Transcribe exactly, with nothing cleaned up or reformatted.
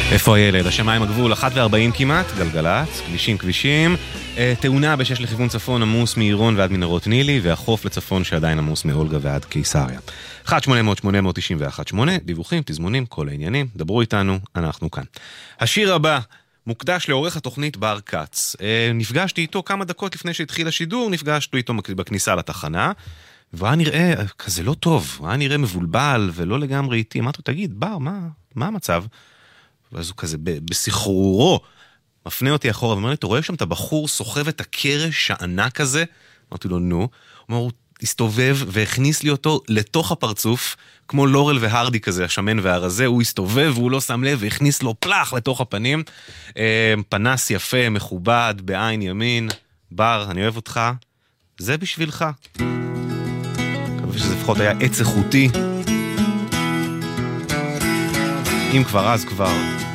איפה הילד? השמיים הגבול, אחת וארבעים כמעט, גלגלת, כבישים כבישים, תאונה בשש לכיוון צפון עמוס מעירון ועד מנהרות נילי, והחוף לצפון שעדיין עמוס מאולגה ועד קיסריה. אחת שמונה אפס אפס שמונה אפס תשע אחת שמונה, דיווחים, תזמונים, כל העניינים, דברו איתנו, אנחנו כאן. השיר הבא מוקדש לעורך התוכנית בר קץ. נפגשתי איתו כמה דקות לפני שהתחיל השידור, נפגשתי איתו בכניסה לתחנה, והיה נראה כזה לא טוב, היה נראה מבולבל ולא לגמרי איתי. אמרתי, תגיד, בר, מה, מה המצב? ואז הוא כזה בסחרורו מפנה אותי אחורה ואומר לי, אתה רואה שם את הבחור סוחב את הקרש הענק הזה? אמרתי לו, נו. הוא אומר, הוא הסתובב והכניס לי אותו לתוך הפרצוף, כמו לורל והרדי כזה, השמן והרזה, הוא הסתובב והוא לא שם לב והכניס לו פלח לתוך הפנים. פנס יפה, מכובד, בעין ימין. בר, אני אוהב אותך. זה בשבילך. מקווה שזה לפחות היה עץ איכותי. אם כבר אז כבר